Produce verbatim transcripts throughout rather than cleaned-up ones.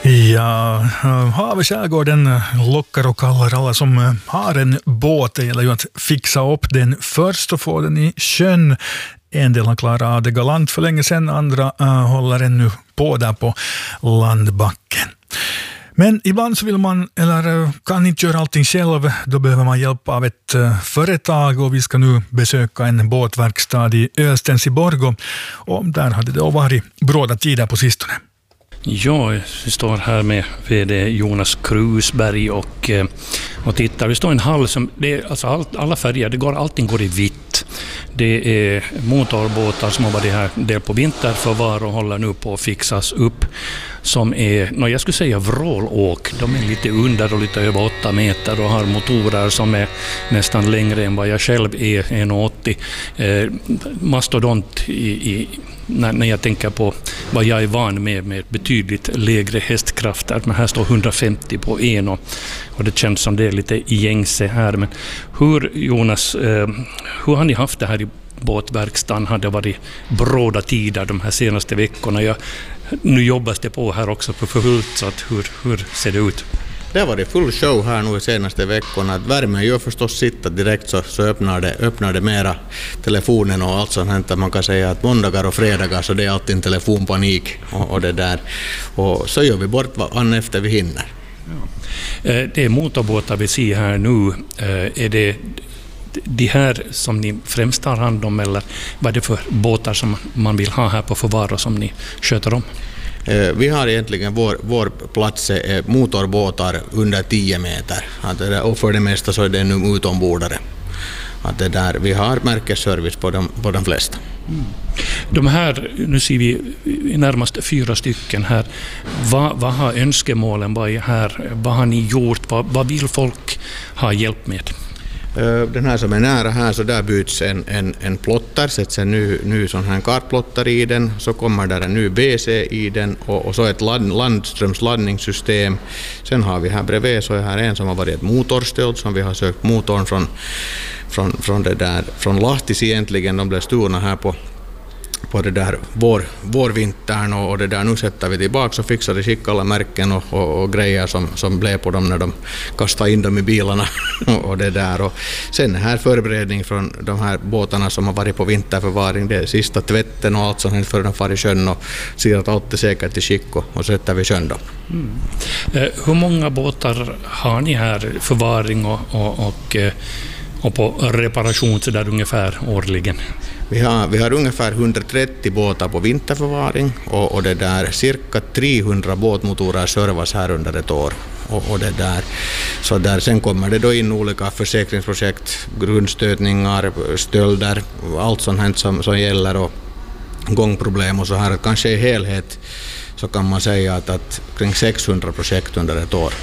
Ja havet skärgården lockar och kallar alla som har en båt. Det gäller ju att fixa upp den först och få den i sjön. En del har klarat det galant för länge sedan, andra uh, håller ännu på där på landbacken. Men ibland så vill man eller kan inte göra allting själv, då behöver man hjälp av ett uh, företag, och vi ska nu besöka en båtverkstad i Östens i Borgå, och där hade det varit bråda tider på sistone. Ja, vi står här med vd Jonas Krusberg och, och tittar. Vi står i en hall som, det är alltså allt, alla färger, det går, allting går i vitt. Det är motorbåtar som har varit här del på vinterförvar och håller nu på att fixas upp. Som är, no, jag skulle säga vrålåk. De är lite under och lite över åtta meter och har motorer som är nästan längre än vad jag själv är, en komma åttio. Eh, mastodont i, i, när, när jag tänker på vad jag är van med, med betydligt lägre hästkrafter. Men här står hundrafemtio på en och, och det känns som det är lite gängse här. Men hur, Jonas, eh, hur har ni haft det här i båtverkstan? Har det varit bråda tider de här senaste veckorna? Jag, nu jobbas det på här också på fullt, så att hur, hur ser det ut? Det har varit full show här nu de senaste veckorna. Värmen gör förstås sitta direkt, så, så öppnar, det, öppnar det mera telefonen och allt sånt här. Man kan säga att måndagar och fredagar så det är alltid en telefonpanik och, och det där. Och så gör vi bort vad efter vi hinner. Ja. Det är motorbåtar vi ser här nu. Är det de här som ni främst tar hand om, eller vad är det för båtar som man vill ha här på förvar och som ni sköter om? Vi har egentligen vår, vår plats är motorbåtar under tio meter. Och för det mesta så är det nu utombordare. Att det där, vi har märkesservice på de, på de flesta. Mm. De här, nu ser vi närmast fyra stycken här. Vad, vad har önskemålen varit här? Vad har ni gjort? Vad, vad vill folk ha hjälp med? Den här som är nära här, så där byts en, en, en plotter, sätts en ny, ny sån här kartplotter i den, så kommer där en ny B C i den och, och så ett land, landströmsladdningssystem. Sen har vi här bredvid så är här en som har varit ett motorstöd som vi har sökt motorn från, från, från, det där, från Lahtis egentligen. De blev stulna här på på det där vår, vårvintern och, och det där nu sätter vi tillbaka och fixar det, skickar alla märken och, och, och grejer som, som blev på dem när de kastade in dem i bilarna och, och det där. Och sen här förberedning från de här båtarna som har varit på vinterförvaring, det är sista tvätten och allt sånt för de far i sjön och ser att allt är säkert i skick och, och sätter vi sjön då. Mm. Eh, hur många båtar har ni här förvaring och, och, och, och på reparation så där ungefär årligen? Vi har, vi har ungefär hundratrettio båtar på vinterförvaring och, och det där, cirka trehundra båtmotorer servas här under ett år. Och, och det där. Så där, sen kommer det då in olika försäkringsprojekt, grundstötningar, stölder, allt sånt här som, som gäller och gångproblem och så här. Kanske i helhet så kan man säga att, att kring sexhundra projekt under ett år.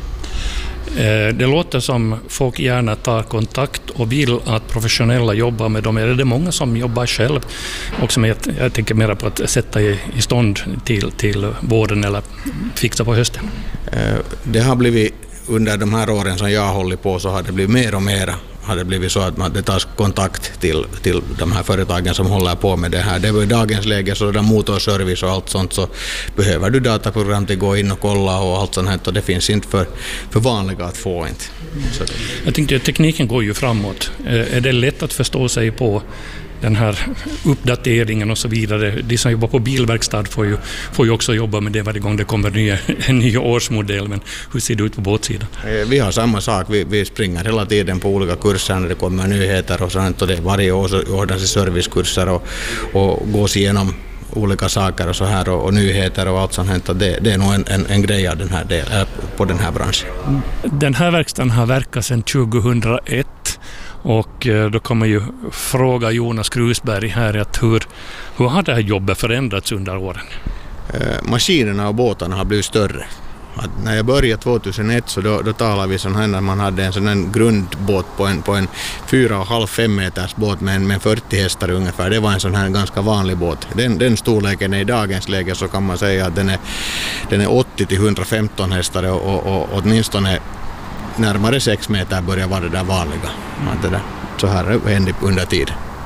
Det låter som folk gärna tar kontakt och vill att professionella jobbar med dem. Är det många som jobbar själv? Och som jag, jag tänker mer på att sätta i, i stånd till, till våren eller fixa på hösten. Det har blivit under de här åren som jag har hållit på, så har det blivit mer och mer. Har det blivit så att man det tas kontakt till, till de här företagen som håller på med det här. Det var i dagens läge, så där motorservice och allt sånt, så behöver du dataprogram till att gå in och kolla och allt sånt här, och det finns inte för, för vanliga att få inte. Så. Jag tänkte att tekniken går ju framåt. Är det lätt att förstå sig på den här uppdateringen och så vidare? De som jobbar på bilverkstad får ju, får ju också jobba med det varje gång det kommer nya, en ny årsmodell, men hur ser det ut på båtsidan? Vi har samma sak, vi, vi springer hela tiden på olika kurser när det kommer nyheter och sånt, och det varje år ordnas servicekurser och, och gås igenom olika saker och så här och, och nyheter och allt sånt här. Det, det är nog en, en, en grej av den här del, på den här branschen. Den här verkstaden har verkat sedan tjugohundraett. Och då kommer ju fråga Jonas Krusberg här att hur, hur har det här jobbet förändrats under åren? Maskinerna och båtarna har blivit större. Att när jag började tjugohundraett så då, då talade vi sån här när man hade en sån här grundbåt på en, på en fyra och halv fem meters båt med, med fyrtio hästar ungefär. Det var en sån här ganska vanlig båt. Den, den storleken är i dagens läge, så kan man säga att den är, den är åttio till hundrafemton hästar och, och, och åtminstone närmare sex meter börjar vara det där vanliga. Att det där, så här händer under tid.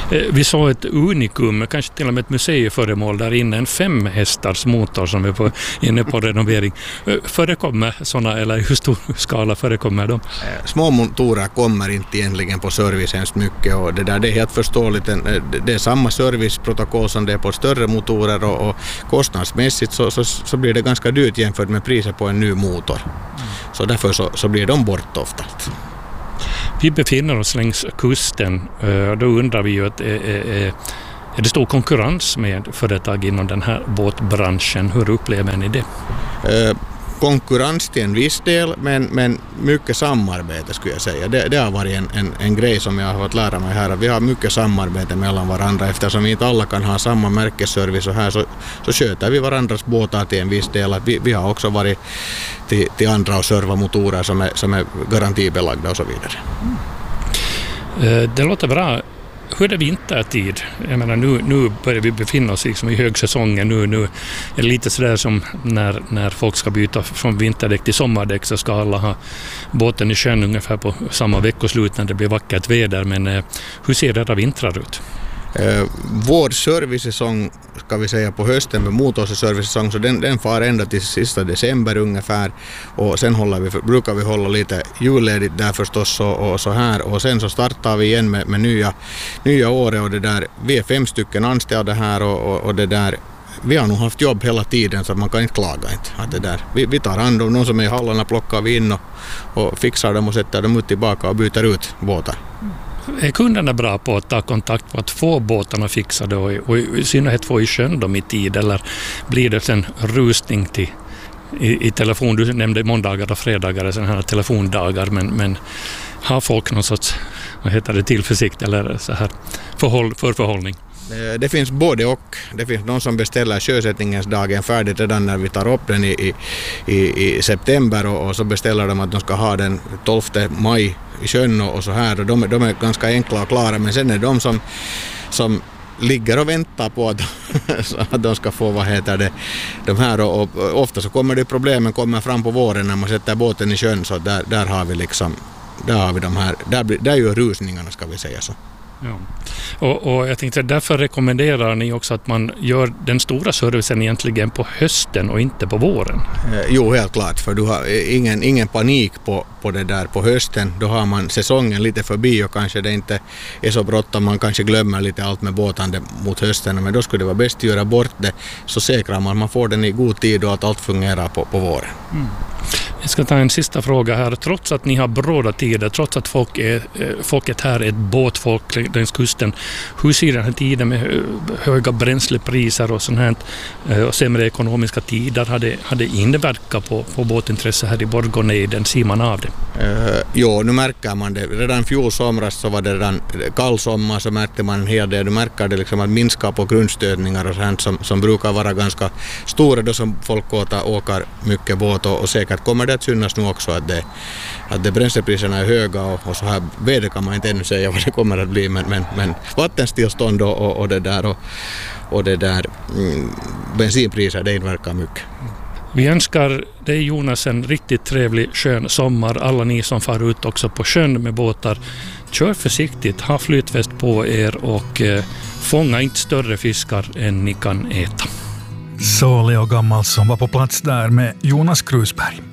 Vi såg ett unikum, kanske till och med ett museiföremål där inne, en fem hästars motor som är på, inne på renovering. Förekommer sådana, eller hur stor skala förekommer de? Små motorer kommer inte egentligen på service hemskt mycket, och det där det är helt förståeligt. Det är samma serviceprotokoll som det är på större motorer, och, och kostnadsmässigt så, så, så blir det ganska dyrt jämfört med priset på en ny motor. Mm. Så därför så, så blir de bort oftast. Vi befinner oss längs kusten, då undrar vi ju att är, är, är det stor konkurrens med företag inom den här båtbranschen? Hur upplever ni det? Eh, konkurrens till en viss del, men, men mycket samarbete skulle jag säga. Det, det har varit en, en, en grej som jag har fått lära mig här. Vi har mycket samarbete mellan varandra, eftersom vi inte alla kan ha samma märkesservice, och här så, så sköter vi varandras båtar till en viss del. Att vi, vi har också varit till, till andra och serva motorer som är, som är garantibelagda och så vidare. Mm. Det låter bra. Hur är det vintertid? Jag menar, nu, nu börjar vi befinna oss liksom i högsäsongen. Nu, nu är det lite sådär som när, när folk ska byta från vinterdäck till sommardäck, så ska alla ha båten i sjön ungefär på samma veckoslut när det blir vackert väder. Men eh, hur ser det där vintrar ut? Eh, vår servicesäsong, ska vi säga, på hösten med motorservicesäsong, så den, den far ända till sista december ungefär, och sen håller vi, brukar vi hålla lite julledigt där förstås och, och så här, och sen så startar vi igen med, med nya, nya året, och det där, vi är fem stycken anställda här, och, och, och det där, vi har nog haft jobb hela tiden, så man kan inte klaga inte. Att det där, vi, vi tar hand om någon som är i hallarna, plockar vi in och, och fixar dem och sätter dem ut tillbaka och byter ut båtar. Är kunderna bra på att ta kontakt på att få båtarna fixade, och, och i synnerhet få i sjön dem i tid, eller blir det en rusning till i, i telefon? Du nämnde måndagar och fredagar, sådana här telefondagar, men, men har folk någon sorts, vad heter det, tillförsikt eller så här förhåll, förförhållning? Det finns både och. Det finns någon som beställer sjösättningens dagen färdigt redan när vi tar upp den i, i, i september, och, och så beställer de att de ska ha den tolfte maj i sjön och, och så här. Och de, de är ganska enkla och klara, men sen är de som, som ligger och väntar på att, att de ska få, vad heter det, de här, och, och ofta så kommer det problemen kommer fram på våren när man sätter båten i sjön, så där, där har vi liksom, där har vi de här, där, där är ju rusningarna, ska vi säga så. Ja. Och, och jag tänkte därför rekommenderar ni också att man gör den stora servicen egentligen på hösten och inte på våren. Eh, jo, helt klart, för du har ingen, ingen panik på, på det där på hösten. Då har man säsongen lite förbi, och kanske det inte är så bråttom, man kanske glömmer lite allt med båtande mot hösten, men då skulle det vara bäst att göra bort det, så säkrar man man får den i god tid och att allt fungerar på, på våren. Mm. Jag ska ta en sista fråga här. Trots att ni har bråda tider, trots att folk är, folket här är ett båtfolk längs kusten, hur ser den här tiden med höga bränslepriser och sånt här och sämre ekonomiska tider, hade, hade inverkat på, på båtintresse här i Borgånejden? Ser man av det? Uh, jo, nu märker man det. Redan fjol somras så var det redan kall sommar, så märkte man en hel del. Du märker det liksom att minska på grundstötningar och sånt som, som brukar vara ganska stora då som folk åter, åker mycket båt, och, och säkert kommer det att synas nu också att, det, att det bränslepriserna är höga, och, och så här väder kan man inte ännu säga vad det kommer att bli, men, men, men vattenstillstånd och, och, och det där och, och det där mm, bensinpriser, det inverkar mycket. Vi önskar dig, Jonas, en riktigt trevlig skön sommar. Alla ni som far ut också på sjön med båtar, kör försiktigt, ha flytväst på er och eh, fånga inte större fiskar än ni kan äta. Så Leo Gammal som var på plats där med Jonas Krusberg.